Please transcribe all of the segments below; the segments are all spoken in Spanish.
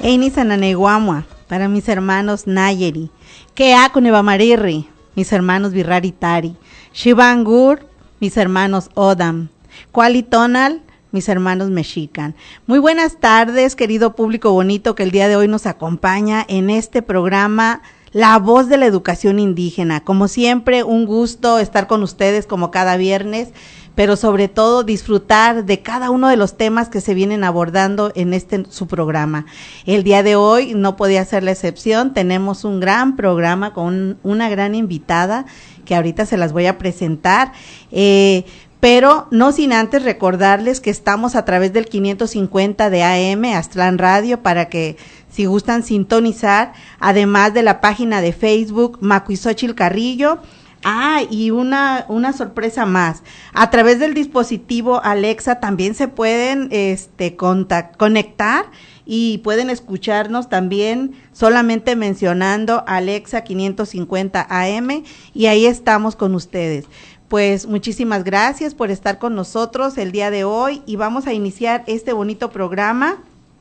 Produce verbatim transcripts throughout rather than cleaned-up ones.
Eini Sananeguamua, para mis hermanos Nayeri, Keakunevamarirri, mis hermanos Virraritari, Shivangur, mis hermanos Odam, Kualitonal, mis hermanos mexican. Muy buenas tardes, querido público bonito que el día de hoy nos acompaña en este programa La Voz de la Educación Indígena. Como siempre, un gusto estar con ustedes como cada viernes, pero sobre todo disfrutar de cada uno de los temas que se vienen abordando en este su programa. El día de hoy no podía ser la excepción, tenemos un gran programa con una gran invitada que ahorita se las voy a presentar, eh, pero no sin antes recordarles que estamos a través del quinientos cincuenta de A M, Aztlán Radio, para que si gustan sintonizar, además de la página de Facebook Macuizochil Carrillo. Ah, y una, una sorpresa más, a través del dispositivo Alexa también se pueden este, contact, conectar y pueden escucharnos también solamente mencionando Alexa quinientos cincuenta A M y ahí estamos con ustedes. Pues muchísimas gracias por estar con nosotros el día de hoy y vamos a iniciar este bonito programa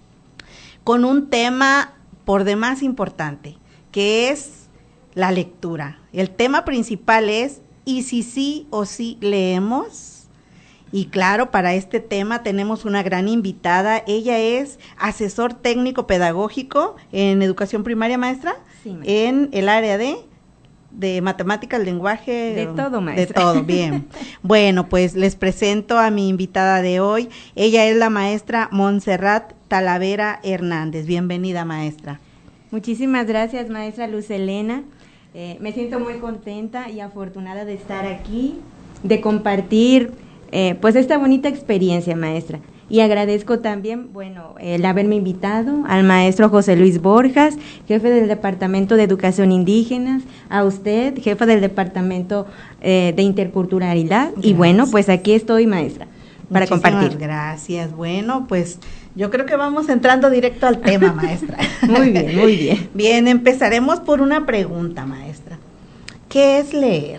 con un tema por demás importante, que es la lectura. El tema principal es, ¿y si sí o sí leemos? Y claro, para este tema tenemos una gran invitada. Ella es asesor técnico pedagógico en educación primaria, maestra, sí, maestra. En el área de, de matemáticas, lenguaje. De todo, maestra. De todo, bien. Bueno, pues les presento a mi invitada de hoy. Ella es la maestra Montserrat Talavera Hernández. Bienvenida, maestra. Muchísimas gracias, maestra Luz Helena. Eh, me siento muy contenta y afortunada de estar aquí, de compartir eh, pues esta bonita experiencia, maestra. Y agradezco también, bueno, el haberme invitado al maestro José Luis Borjas, jefe del Departamento de Educación Indígena, a usted, jefa del Departamento eh, de Interculturalidad. Gracias. Y bueno, pues aquí estoy, maestra, para Muchísimas compartir. Gracias. Bueno, pues yo creo que vamos entrando directo al tema, maestra. Muy bien, muy bien. Bien, empezaremos por una pregunta, maestra. ¿Qué es leer?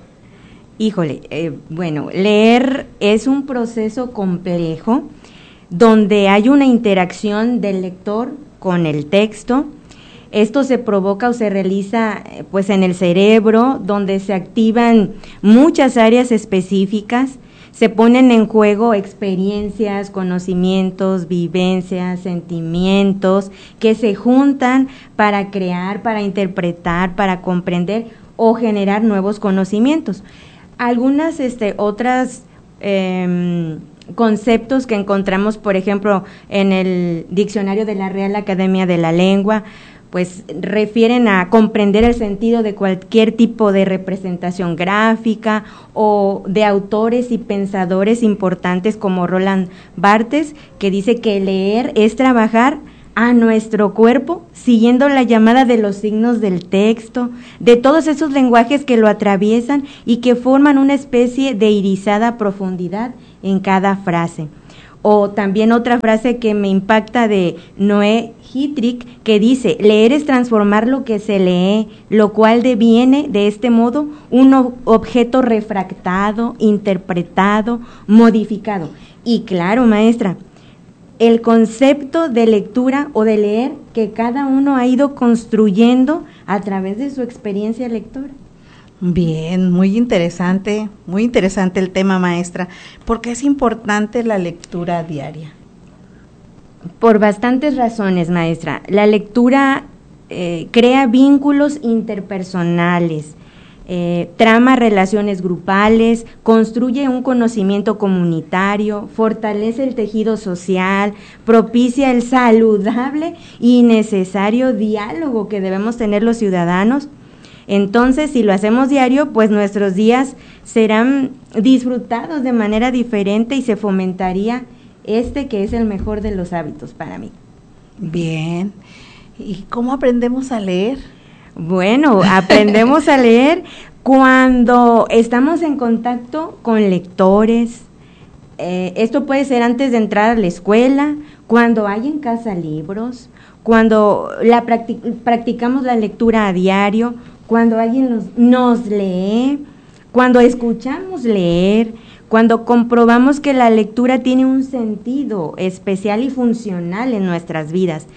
Híjole, eh, bueno, leer es un proceso complejo donde hay una interacción del lector con el texto. Esto se provoca o se realiza pues en el cerebro, donde se activan muchas áreas específicas. Se ponen en juego experiencias, conocimientos, vivencias, sentimientos que se juntan para crear, para interpretar, para comprender o generar nuevos conocimientos. Algunas este, otras eh, conceptos que encontramos, por ejemplo, en el diccionario de la Real Academia de la Lengua, pues refieren a comprender el sentido de cualquier tipo de representación gráfica o de autores y pensadores importantes como Roland Barthes, que dice que leer es trabajar a nuestro cuerpo siguiendo la llamada de los signos del texto, de todos esos lenguajes que lo atraviesan y que forman una especie de irisada profundidad en cada frase. O también otra frase que me impacta de Noé Hitrick, que dice, leer es transformar lo que se lee, lo cual deviene de este modo un objeto refractado, interpretado, modificado. Y claro, maestra, el concepto de lectura o de leer que cada uno ha ido construyendo a través de su experiencia lectora. Bien, muy interesante, muy interesante el tema, maestra. ¿Por qué es importante la lectura diaria? Por bastantes razones, maestra. La lectura eh, crea vínculos interpersonales, eh, trama relaciones grupales, construye un conocimiento comunitario, fortalece el tejido social, propicia el saludable y necesario diálogo que debemos tener los ciudadanos. Entonces, si lo hacemos diario, pues nuestros días serán disfrutados de manera diferente y se fomentaría este que es el mejor de los hábitos para mí. Bien. ¿Y cómo aprendemos a leer? Bueno, aprendemos a leer cuando estamos en contacto con lectores. Eh, esto puede ser antes de entrar a la escuela, cuando hay en casa libros, cuando la practic- practicamos la lectura a diario, cuando alguien nos, nos lee, cuando escuchamos leer, cuando comprobamos que la lectura tiene un sentido especial y funcional en nuestras vidas,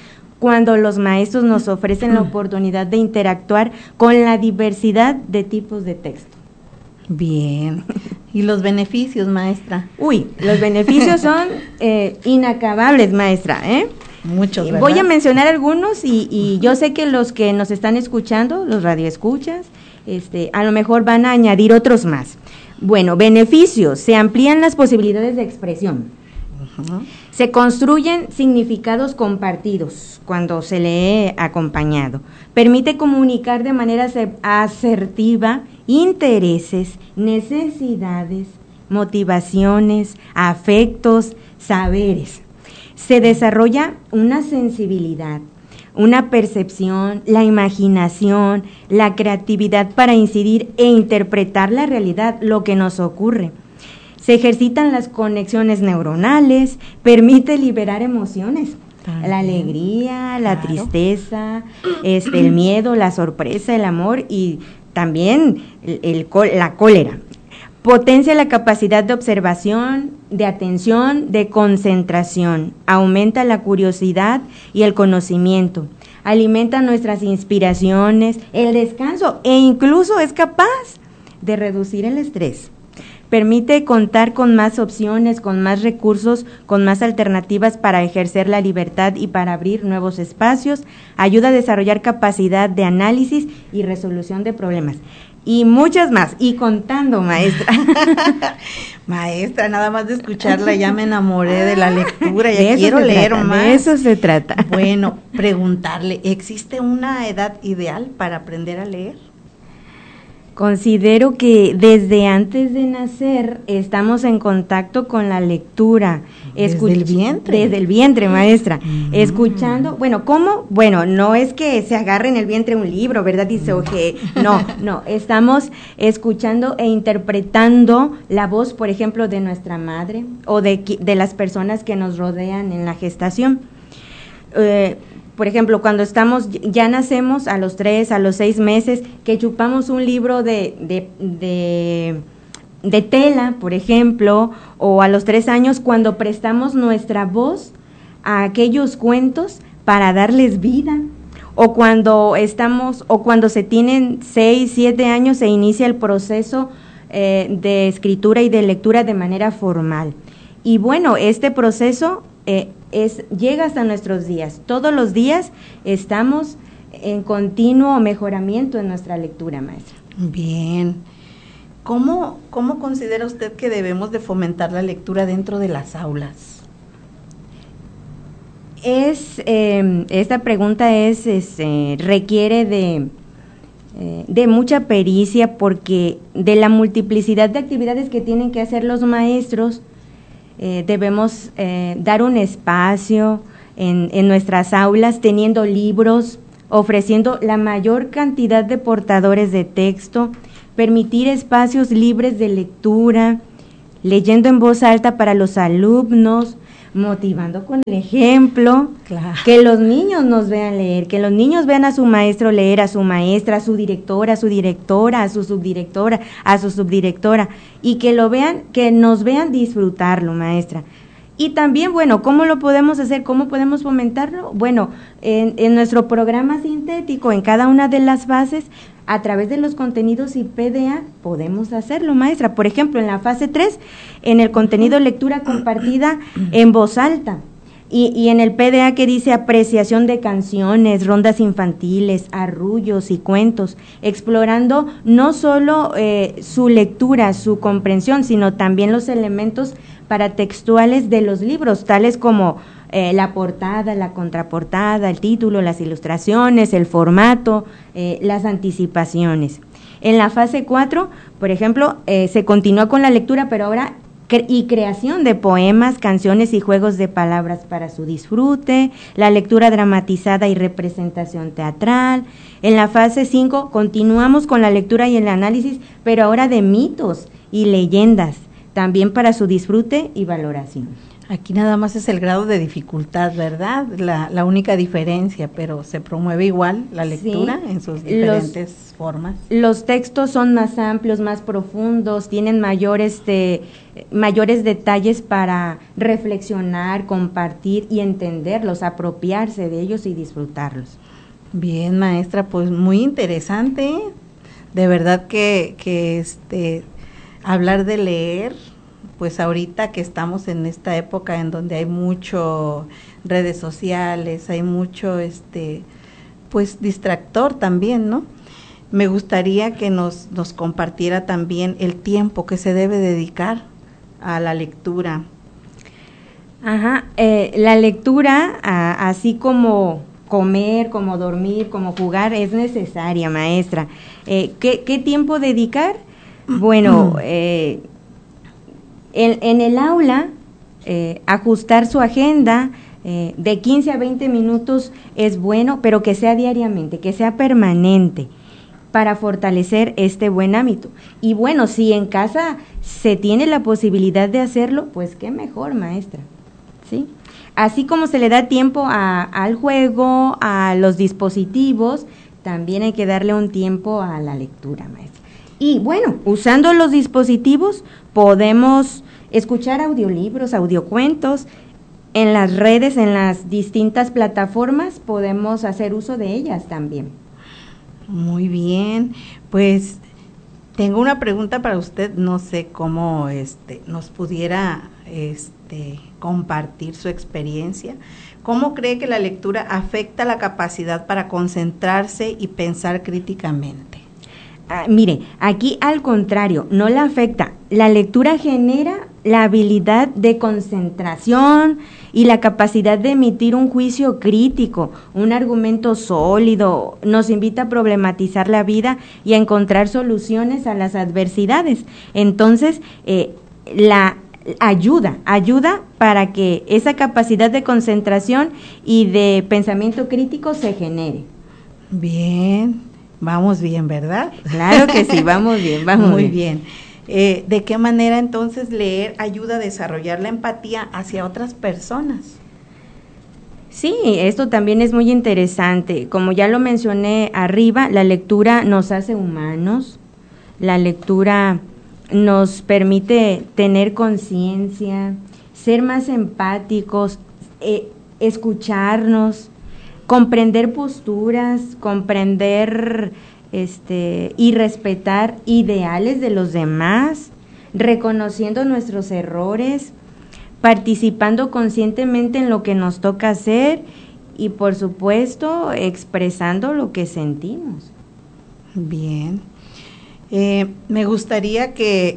cuando los maestros nos ofrecen la oportunidad de interactuar con la diversidad de tipos de texto. Bien. ¿Y los beneficios, maestra? Uy, los beneficios son eh, inacabables, maestra, ¿eh? Muchos, ¿verdad? Voy a mencionar algunos y, y yo sé que los que nos están escuchando, los radioescuchas, este, a lo mejor van a añadir otros más. Bueno, beneficios, se amplían las posibilidades de expresión. Uh-huh. Se construyen significados compartidos cuando se lee acompañado. Permite comunicar de manera asertiva intereses, necesidades, motivaciones, afectos, saberes. Se desarrolla una sensibilidad, una percepción, la imaginación, la creatividad para incidir e interpretar la realidad, lo que nos ocurre. Se ejercitan las conexiones neuronales, permite liberar emociones, también. La alegría, la claro. tristeza, este, el miedo, la sorpresa, el amor y también el, el, la cólera. Potencia la capacidad de observación, de atención, de concentración, aumenta la curiosidad y el conocimiento, alimenta nuestras inspiraciones, el descanso e incluso es capaz de reducir el estrés. Permite contar con más opciones, con más recursos, con más alternativas para ejercer la libertad y para abrir nuevos espacios, ayuda a desarrollar capacidad de análisis y resolución de problemas. Y muchas más, y contando, maestra. Maestra, nada más de escucharla ya me enamoré de la lectura, ya de quiero leer trata, más. De eso se trata. Bueno, preguntarle, ¿existe una edad ideal para aprender a leer? Considero que desde antes de nacer estamos en contacto con la lectura. Desde Escuch- el vientre. Desde el vientre, maestra. Mm. Escuchando, bueno, ¿cómo? Bueno, no es que se agarre en el vientre un libro, ¿verdad? Dice, okay. no, no, estamos escuchando e interpretando la voz, por ejemplo, de nuestra madre o de, de las personas que nos rodean en la gestación. Eh, Por ejemplo, cuando estamos, ya nacemos a los tres, a los seis meses, que chupamos un libro de, de, de, de tela, por ejemplo, o a los tres años, cuando prestamos nuestra voz a aquellos cuentos para darles vida, o cuando estamos, o cuando se tienen seis, siete años, se inicia el proceso eh, de escritura y de lectura de manera formal. Y bueno, este proceso eh, es, llega hasta nuestros días. Todos los días estamos en continuo mejoramiento en nuestra lectura, maestra. Bien. ¿Cómo, cómo considera usted que debemos de fomentar la lectura dentro de las aulas? Es, eh, esta pregunta es, es eh, requiere de, eh, de mucha pericia, porque de la multiplicidad de actividades que tienen que hacer los maestros, Eh, debemos eh, dar un espacio en, en nuestras aulas, teniendo libros, ofreciendo la mayor cantidad de portadores de texto, permitir espacios libres de lectura, leyendo en voz alta para los alumnos, motivando con el ejemplo, claro. Que los niños nos vean leer, que los niños vean a su maestro leer, a su maestra, a su directora, a su directora, a su subdirectora, a su subdirectora, y que lo vean, que nos vean disfrutarlo, maestra. Y también, bueno, ¿cómo lo podemos hacer? ¿Cómo podemos fomentarlo? Bueno, en, en nuestro programa sintético, en cada una de las fases, a través de los contenidos y P D A, podemos hacerlo, maestra. Por ejemplo, en la fase tres, en el contenido lectura compartida en voz alta. Y, y en el P D A que dice apreciación de canciones, rondas infantiles, arrullos y cuentos, explorando no solo eh, su lectura, su comprensión, sino también los elementos paratextuales de los libros, tales como eh, la portada, la contraportada, el título, las ilustraciones, el formato, eh, las anticipaciones. En la fase cuatro, por ejemplo, eh, se continúa con la lectura, pero ahora cre- y creación de poemas, canciones y juegos de palabras para su disfrute, la lectura dramatizada y representación teatral. En la fase cinco continuamos con la lectura y el análisis, pero ahora de mitos y leyendas, también para su disfrute y valoración. Aquí nada más es el grado de dificultad, ¿verdad? La, la única diferencia, pero se promueve igual la lectura sí, en sus diferentes los, formas. Los textos son más amplios, más profundos, tienen mayores, de, mayores detalles para reflexionar, compartir y entenderlos, apropiarse de ellos y disfrutarlos. Bien, maestra, pues muy interesante. De verdad que, que este, hablar de leer, pues ahorita que estamos en esta época en donde hay mucho redes sociales, hay mucho este pues distractor también, ¿no? Me gustaría que nos, nos compartiera también el tiempo que se debe dedicar a la lectura. Ajá, eh, la lectura, a, así como comer, como dormir, como jugar, es necesaria, maestra. Eh, ¿qué, ¿Qué tiempo dedicar? Bueno, eh, En, en el aula, eh, ajustar su agenda eh, de quince a veinte minutos es bueno, pero que sea diariamente, que sea permanente para fortalecer este buen hábito. Y bueno, si en casa se tiene la posibilidad de hacerlo, pues qué mejor, maestra, ¿sí? Así como se le da tiempo a, al juego, a los dispositivos, también hay que darle un tiempo a la lectura, maestra. Y bueno, usando los dispositivos podemos escuchar audiolibros, audiocuentos, en las redes, en las distintas plataformas, podemos hacer uso de ellas también. Muy bien, pues tengo una pregunta para usted, no sé cómo este, nos pudiera este, compartir su experiencia. ¿Cómo cree que la lectura afecta la capacidad para concentrarse y pensar críticamente? Ah, mire, aquí al contrario, no la afecta. La lectura genera la habilidad de concentración y la capacidad de emitir un juicio crítico, un argumento sólido, nos invita a problematizar la vida y a encontrar soluciones a las adversidades. Entonces, eh, la ayuda, ayuda para que esa capacidad de concentración y de pensamiento crítico se genere. Bien. Vamos bien, ¿verdad? Claro que sí, vamos bien, vamos Muy bien. bien. Eh, ¿De qué manera entonces leer ayuda a desarrollar la empatía hacia otras personas? Sí, esto también es muy interesante. Como ya lo mencioné arriba, la lectura nos hace humanos, la lectura nos permite tener conciencia, ser más empáticos, eh, escucharnos, comprender posturas, comprender este y respetar ideales de los demás, reconociendo nuestros errores, participando conscientemente en lo que nos toca hacer y, por supuesto, expresando lo que sentimos. Bien. Eh, me gustaría que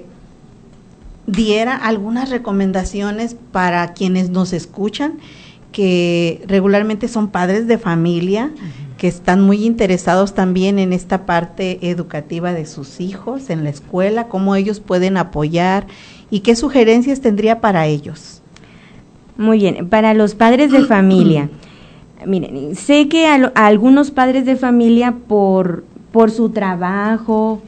diera algunas recomendaciones para quienes nos escuchan, que regularmente son padres de familia, uh-huh, que están muy interesados también en esta parte educativa de sus hijos en la escuela, cómo ellos pueden apoyar y qué sugerencias tendría para ellos. Muy bien, para los padres de familia, miren, sé que a, lo, a algunos padres de familia por, por su trabajo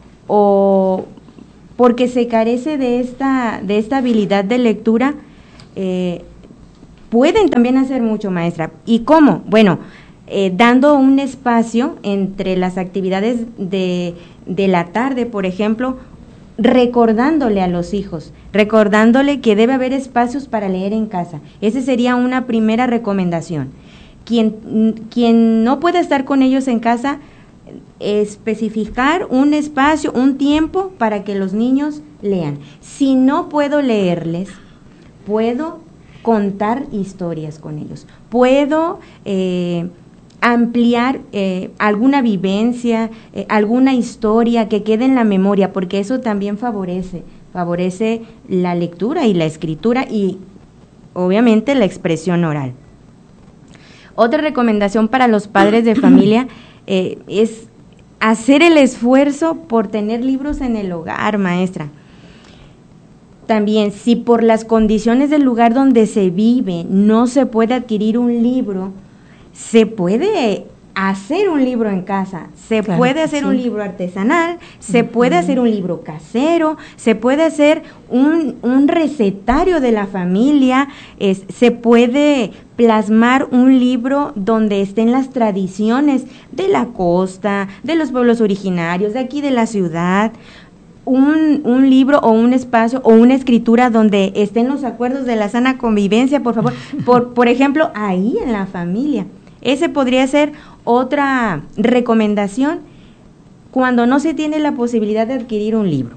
o porque se carece de esta, de esta habilidad de lectura, eh, pueden también hacer mucho, maestra. ¿Y cómo? Bueno, eh, dando un espacio entre las actividades de, de la tarde, por ejemplo, recordándole a los hijos, recordándole que debe haber espacios para leer en casa. Esa sería una primera recomendación. Quien, quien no pueda estar con ellos en casa, especificar un espacio, un tiempo para que los niños lean. Si no puedo leerles, puedo contar historias con ellos, puedo eh, ampliar eh, alguna vivencia, eh, alguna historia que quede en la memoria, porque eso también favorece, favorece la lectura y la escritura y obviamente la expresión oral. Otra recomendación para los padres de familia eh, es hacer el esfuerzo por tener libros en el hogar, maestra. También, si por las condiciones del lugar donde se vive no se puede adquirir un libro, se puede hacer un libro en casa, se Claro puede que hacer sí. un libro artesanal, se Ujú. puede hacer un libro casero, se puede hacer un, un recetario de la familia, es, se puede plasmar un libro donde estén las tradiciones de la costa, de los pueblos originarios, de aquí de la ciudad, un, un libro o un espacio o una escritura donde estén los acuerdos de la sana convivencia, por favor, por, por ejemplo, ahí en la familia. Ese podría ser otra recomendación cuando no se tiene la posibilidad de adquirir un libro.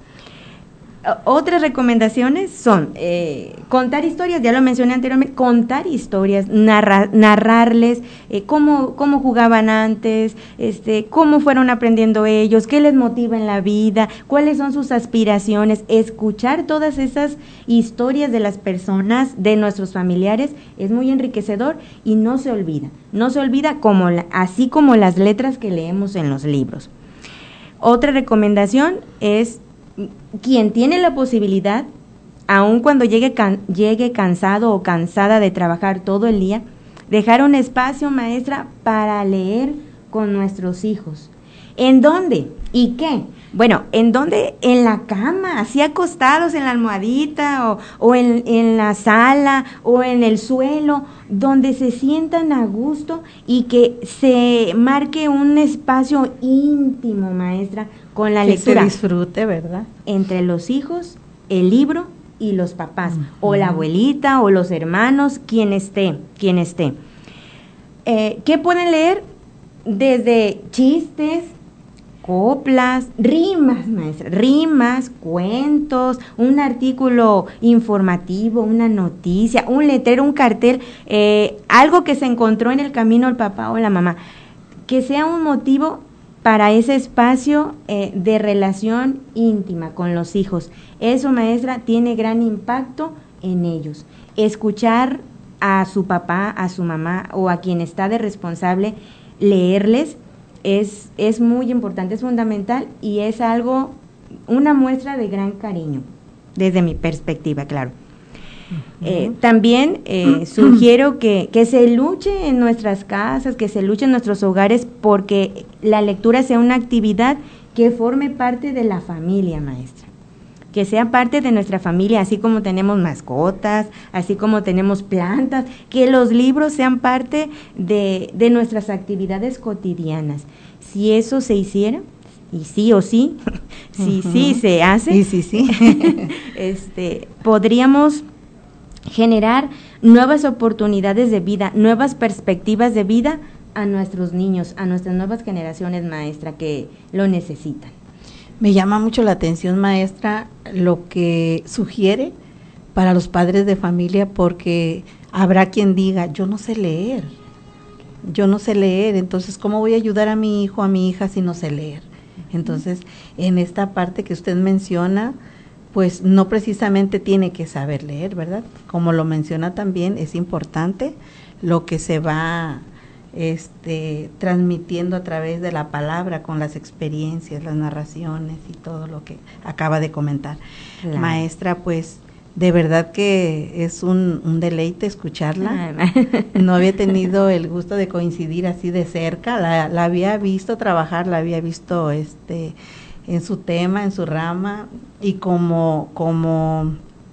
Otras recomendaciones son eh, contar historias, ya lo mencioné anteriormente, contar historias, narra, narrarles eh, cómo, cómo jugaban antes, este, cómo fueron aprendiendo ellos, qué les motiva en la vida, cuáles son sus aspiraciones, escuchar todas esas historias de las personas, de nuestros familiares, es muy enriquecedor y no se olvida, no se olvida como la, así como las letras que leemos en los libros. Otra recomendación es quien tiene la posibilidad, aun cuando llegue, can, llegue cansado o cansada de trabajar todo el día, dejar un espacio, maestra, para leer con nuestros hijos. ¿En dónde? ¿Y qué? Bueno, ¿en dónde? En la cama, así acostados en la almohadita o, o en, en la sala o en el suelo, donde se sientan a gusto y que se marque un espacio íntimo, maestra, con la que lectura. se disfrute, ¿verdad? Entre los hijos, el libro y los papás, Uh-huh. o la abuelita o los hermanos, quien esté, quien esté. Eh, ¿Qué pueden leer? Desde chistes, coplas, rimas, maestra, rimas, cuentos, un artículo informativo, una noticia, un letrero, un cartel, eh, algo que se encontró en el camino el papá o la mamá, que sea un motivo para ese espacio eh, de relación íntima con los hijos. Eso, maestra, tiene gran impacto en ellos. Escuchar a su papá, a su mamá o a quien está de responsable, leerles, es, es muy importante, es fundamental y es algo, una muestra de gran cariño, desde mi perspectiva, claro. Uh-huh. Eh, también eh, sugiero que, que se luche en nuestras casas, que se luche en nuestros hogares porque la lectura sea una actividad que forme parte de la familia, maestra. Que sea parte de nuestra familia, así como tenemos mascotas, así como tenemos plantas, que los libros sean parte de, de nuestras actividades cotidianas. Si eso se hiciera, y sí o sí, si uh-huh. sí se hace, y sí, sí. este, podríamos generar nuevas oportunidades de vida, nuevas perspectivas de vida a nuestros niños, a nuestras nuevas generaciones, maestra, que lo necesitan. Me llama mucho la atención, maestra, lo que sugiere para los padres de familia, porque habrá quien diga, yo no sé leer, yo no sé leer, entonces, ¿cómo voy a ayudar a mi hijo, a mi hija si no sé leer? Entonces, en esta parte que usted menciona, pues no precisamente tiene que saber leer, ¿verdad? Como lo menciona también, es importante lo que se va este, transmitiendo a través de la palabra, con las experiencias, las narraciones y todo lo que acaba de comentar. Claro. Maestra, pues de verdad que es un, un deleite escucharla. No había tenido el gusto de coincidir así de cerca, la, la había visto trabajar, la había visto este en su tema, en su rama, y como, como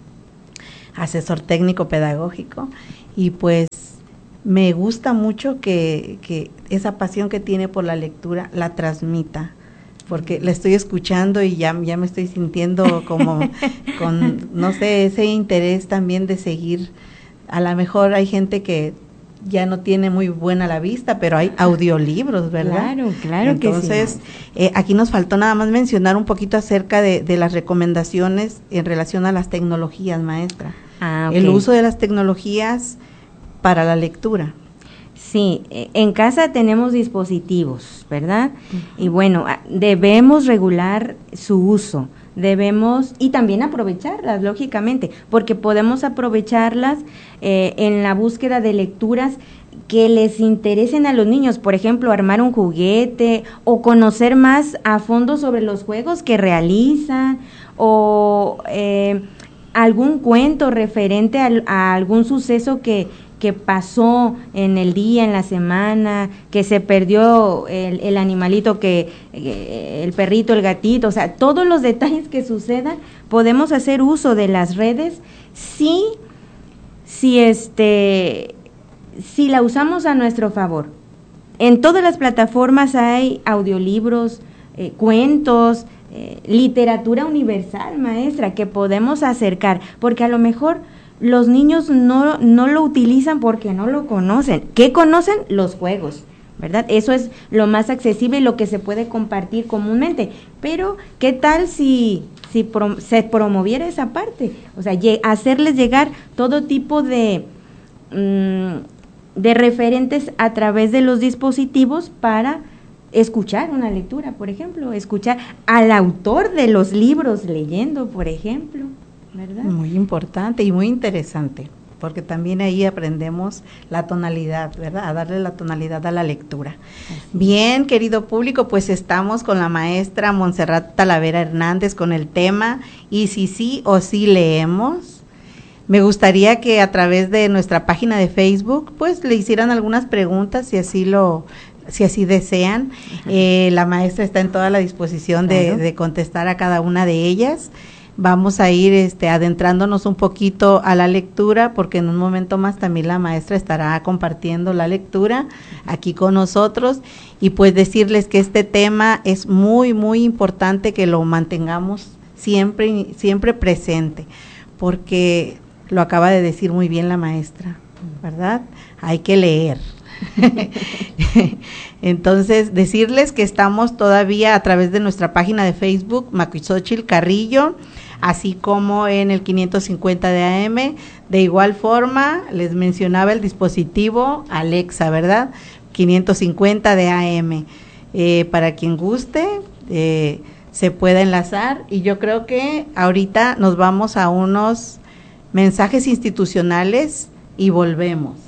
asesor técnico pedagógico, y pues me gusta mucho que, que esa pasión que tiene por la lectura la transmita, porque la estoy escuchando y ya, ya me estoy sintiendo como con, no sé, ese interés también de seguir. A lo mejor hay gente que ya no tiene muy buena la vista, pero hay audiolibros, ¿verdad? Claro, claro. Entonces, que sí. eh, aquí nos faltó nada más mencionar un poquito acerca de, de las recomendaciones en relación a las tecnologías, maestra. Ah, okay. El uso de las tecnologías para la lectura. Sí, en casa tenemos dispositivos, ¿verdad? Uh-huh. Y bueno, debemos regular su uso, debemos, y también aprovecharlas, lógicamente, porque podemos aprovecharlas eh, en la búsqueda de lecturas que les interesen a los niños, por ejemplo, armar un juguete o conocer más a fondo sobre los juegos que realizan o eh, algún cuento referente a, a algún suceso que que pasó en el día, en la semana, que se perdió el, el animalito, que eh, el perrito, el gatito, o sea, todos los detalles que sucedan, podemos hacer uso de las redes si, si, este, si la usamos a nuestro favor. En todas las plataformas hay audiolibros, eh, cuentos, eh, literatura universal, maestra, que podemos acercar, porque a lo mejor los niños no, no lo utilizan porque no lo conocen. ¿Qué conocen? Los juegos, ¿verdad? Eso es lo más accesible y lo que se puede compartir comúnmente. Pero, ¿qué tal si, si prom- se promoviera esa parte? O sea, lle- hacerles llegar todo tipo de, mmm, de referentes a través de los dispositivos para escuchar una lectura, por ejemplo, escuchar al autor de los libros leyendo, por ejemplo, ¿verdad? Muy importante y muy interesante, porque también ahí aprendemos la tonalidad, ¿verdad? A darle la tonalidad a la lectura. Así. Bien, querido público, pues estamos con la maestra Montserrat Talavera Hernández con el tema ¿y si sí o sí leemos? Me gustaría que a través de nuestra página de Facebook, pues le hicieran algunas preguntas si así lo si así desean. Eh, la maestra está en toda la disposición de, claro. de contestar a cada una de ellas. Vamos a ir este, adentrándonos un poquito a la lectura, porque en un momento más también la maestra estará compartiendo la lectura aquí con nosotros, y pues decirles que este tema es muy, muy importante que lo mantengamos siempre, siempre presente, porque lo acaba de decir muy bien la maestra, ¿verdad? Hay que leer. Entonces, decirles que estamos todavía a través de nuestra página de Facebook, Macuixóchitl Carrillo, así como en el quinientos cincuenta de A M. De igual forma, les mencionaba el dispositivo Alexa, ¿verdad? quinientos cincuenta de A M. Eh, para quien guste, eh, se pueda enlazar, y yo creo que ahorita nos vamos a unos mensajes institucionales y volvemos.